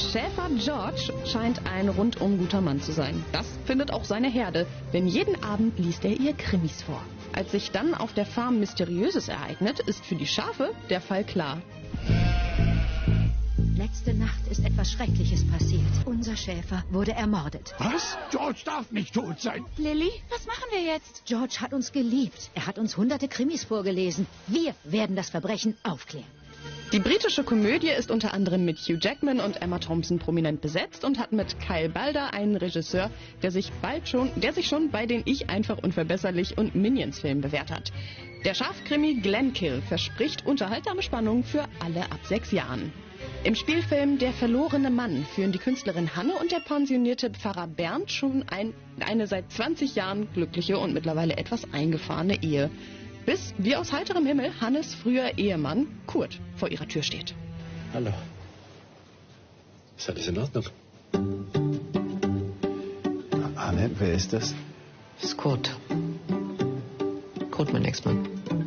Schäfer George scheint ein rundum guter Mann zu sein. Das findet auch seine Herde, denn jeden Abend liest er ihr Krimis vor. Als sich dann auf der Farm Mysteriöses ereignet, ist für die Schafe der Fall klar. Letzte Nacht ist etwas Schreckliches passiert. Unser Schäfer wurde ermordet. Was? George darf nicht tot sein. Lilly, was machen wir jetzt? George hat uns geliebt. Er hat uns hunderte Krimis vorgelesen. Wir werden das Verbrechen aufklären. Die britische Komödie ist unter anderem mit Hugh Jackman und Emma Thompson prominent besetzt und hat mit Kyle Balder einen Regisseur, der sich schon bei den Ich einfach unverbesserlich und Minions-Filmen bewährt hat. Der Schafkrimi Glenkill verspricht unterhaltsame Spannung für alle ab 6 Jahren. Im Spielfilm Der verlorene Mann führen die Künstlerin Hanne und der pensionierte Pfarrer Bernd schon eine seit 20 Jahren glückliche und mittlerweile etwas eingefahrene Ehe. Bis, wie aus heiterem Himmel, Hannes früher Ehemann Kurt vor ihrer Tür steht. Hallo. Ist alles in Ordnung? Hanne, wer ist das? Das ist Kurt. Kurt, mein Ex-Mann.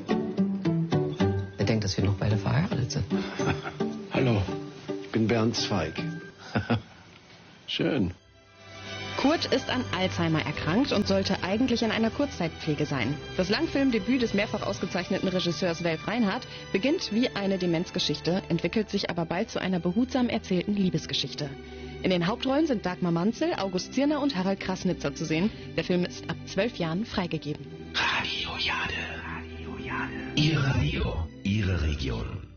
Er denkt, dass wir noch beide verheiratet sind. Hallo, ich bin Bernd Zweig. Schön. Kurt ist an Alzheimer erkrankt und sollte eigentlich in einer Kurzzeitpflege sein. Das Langfilmdebüt des mehrfach ausgezeichneten Regisseurs Welf Reinhardt beginnt wie eine Demenzgeschichte, entwickelt sich aber bald zu einer behutsam erzählten Liebesgeschichte. In den Hauptrollen sind Dagmar Manzel, August Zirner und Harald Krasnitzer zu sehen. Der Film ist ab 12 Jahren freigegeben. Radio Jade. Ihr Radio, Ihre Region.